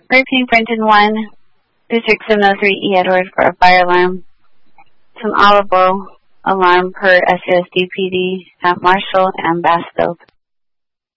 Repeat Brenton 1, District 703 E. Edward for a fire alarm. Some audible alarm per SUSD PD, Half Marshal, and Bassfield.